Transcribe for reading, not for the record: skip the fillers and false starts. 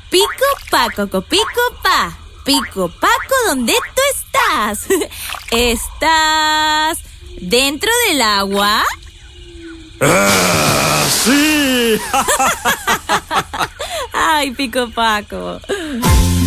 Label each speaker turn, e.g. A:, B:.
A: Pico Paco, copico pa. Pico Paco, ¿dónde tú estás? ¿Estás dentro del agua?
B: ¡Sí!
A: Ay, Pico Paco.